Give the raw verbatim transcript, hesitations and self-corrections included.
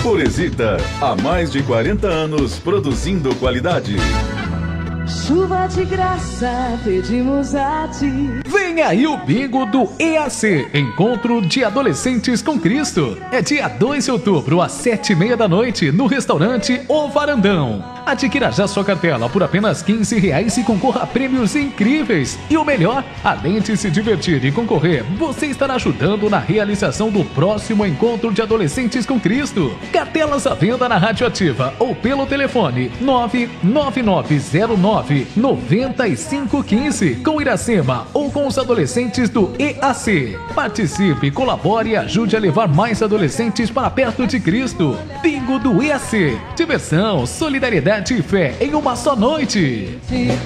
Purezita, há mais de quarenta anos produzindo qualidade. Chuva de graça, pedimos a ti. Vem aí o bingo do E A C, Encontro de Adolescentes com Cristo. É dia dois de outubro, às sete e meia da noite, no restaurante O Varandão. Adquira já sua cartela por apenas quinze reais e concorra a prêmios incríveis. E o melhor, além de se divertir e concorrer, você estará ajudando na realização do próximo Encontro de Adolescentes com Cristo. Cartelas à venda na Rádio Ativa ou pelo telefone nove nove nove zero nove nove cinco um cinco com Iracema ou com os adolescentes do E A C. Participe, colabore e ajude a levar mais adolescentes para perto de Cristo. Bingo do E A C. Diversão, solidariedade e fé em uma só noite.